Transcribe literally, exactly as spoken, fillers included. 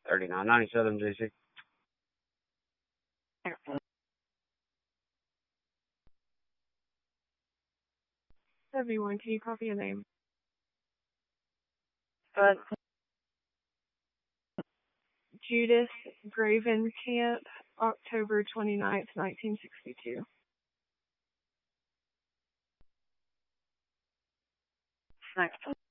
thirty-nine ninety-seven, J C. Everyone, can you copy a name? Uh, Judith Gravenkamp, October twenty-ninth, nineteen sixty-two. Next.